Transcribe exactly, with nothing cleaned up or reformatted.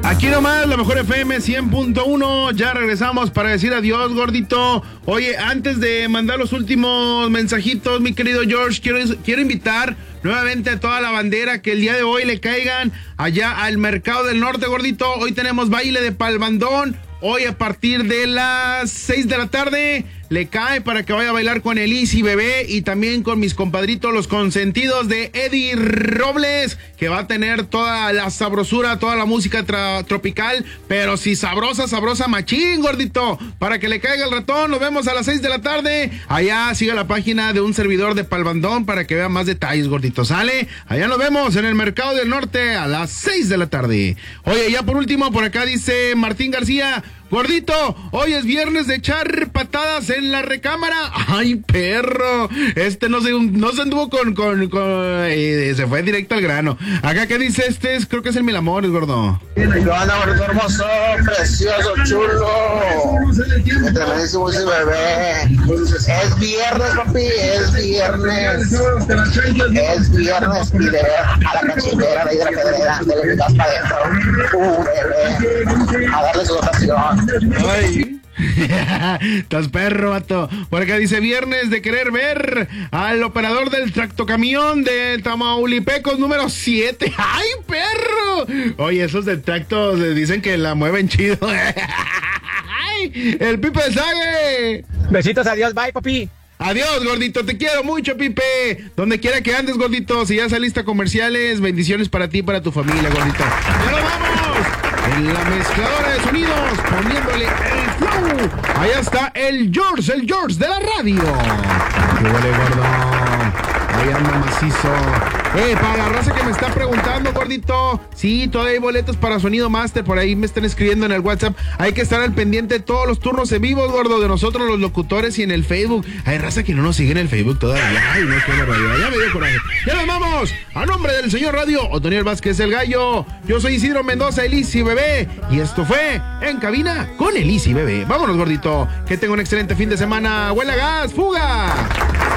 Aquí nomás, la mejor F M cien punto uno, ya regresamos para decir adiós, gordito. Oye, antes de mandar los últimos mensajitos, mi querido George, quiero, quiero invitar nuevamente a toda la bandera que el día de hoy le caigan allá al Mercado del Norte, gordito. Hoy tenemos baile de palbandón, hoy a partir de las seis de la tarde. Le cae para que vaya a bailar con Elisi Bebé y también con mis compadritos los consentidos de Eddie Robles, que va a tener toda la sabrosura, toda la música tra- tropical, pero sí sabrosa, sabrosa machín, gordito, para que le caiga el ratón. Nos vemos a las seis de la tarde. Allá siga la página de un servidor de Palbandón para que vea más detalles, gordito. ¿Sale? Allá nos vemos en el Mercado del Norte a las seis de la tarde. Oye, ya por último, por acá dice Martín García: gordito, hoy es viernes de echar patadas en la recámara. Ay, perro, este no se, no se anduvo con, con, con eh, se fue directo al grano. Acá, ¿qué dice este? Es, creo que es el Mil Amores, gordo. Lo anda, gordito hermoso, precioso, chulo. Tremendísimo ese bebé. Es viernes, papi, es viernes. Es viernes y de a la cachinera, de la pedrera, de la mitad para adentro. Uh, bebé. A darle su dotación. Ay. Estás perro, vato. Por acá dice: viernes de querer ver al operador del tractocamión de Tamaulipecos número siete. ¡Ay, perro! Oye, esos del tracto dicen que la mueven chido. ¡Ay! ¡El Pipe Sague! Besitos, adiós, bye, papi. Adiós, gordito, te quiero mucho, Pipe. Donde quiera que andes, gordito. Si ya saliste a comerciales, bendiciones para ti y para tu familia, gordito. ¡Ya nos vamos! En la mezcladora de sonidos, poniéndole el flow. Allá está el George, el George de la radio. ¡Qué huele, gordo! Ahí anda macizo. Eh, para la raza que me está preguntando, gordito, sí, todavía hay boletos para Sonido Master, por ahí me están escribiendo en el WhatsApp. Hay que estar al pendiente de todos los turnos en vivo, gordo, de nosotros los locutores y en el Facebook. Hay raza que no nos sigue en el Facebook todavía. Ay, no, qué barbaridad, ya me dio coraje. ¡Ya nos vamos! A nombre del señor Radio, Otoniel Vázquez el Gallo, yo soy Isidro Mendoza, Elisi Bebé, y esto fue En Cabina con Elisi Bebé. Vámonos, gordito, que tenga un excelente fin de semana. ¡Huela gas, fuga!